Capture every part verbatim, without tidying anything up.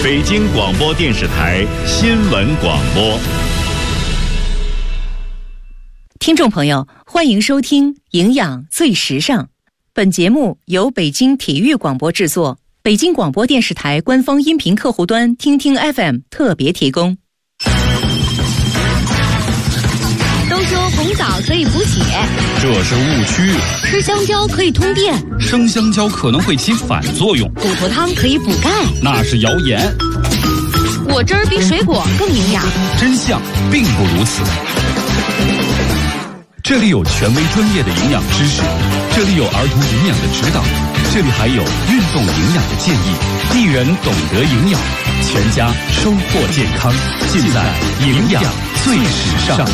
北京广播电视台新闻广播。 听众朋友，欢迎收听《营养最时尚》。本节目由北京体育广播制作，北京广播电视台官方音频客户端听听 F M 特别提供。 都说红枣可以补血， 这是误区。 吃香蕉可以通电， 生香蕉可能会起反作用。 骨头汤可以补钙， 那是谣言。 果汁儿比水果更营养， 真相并不如此。这里有权威专业的营养知识，这里有儿童营养的指导，这里还有运动营养的建议。一人懂得营养，全家收获健康，尽在营养最时尚。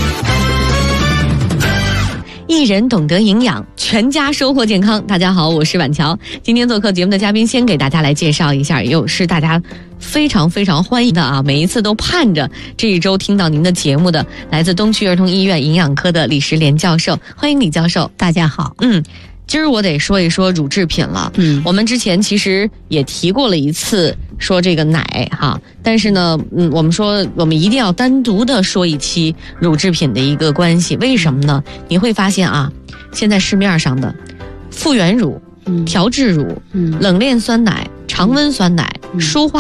一人懂得营养，全家收获健康。大家好，我是婉乔。今天做客节目的嘉宾，先给大家来介绍一下，又是大家非常非常欢迎的啊，每一次都盼着这一周听到您的节目的，来自东区儿童医院营养科的李石莲教授。欢迎李教授。 大家好。 嗯，今儿我得说一说乳制品了。嗯，我们之前其实也提过了一次说这个奶哈，但是呢，嗯，我们说我们一定要单独的说一期乳制品的一个关系。为什么呢？你会发现啊，现在市面上的复原乳、嗯、调制乳、嗯、冷链酸奶、常温酸奶、嗯、舒化